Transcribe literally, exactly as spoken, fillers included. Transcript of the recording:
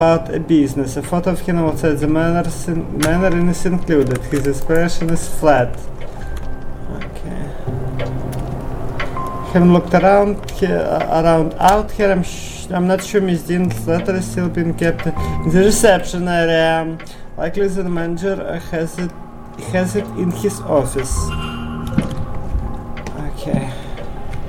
about a business. A photo of him outside the manor, manor is included. His expression is flat. Okay. Haven't looked around here, around out here. I'm sh I'm not sure Miss Dean's letter is still being kept in the reception area. Likely the manager has it has it in his office. Okay.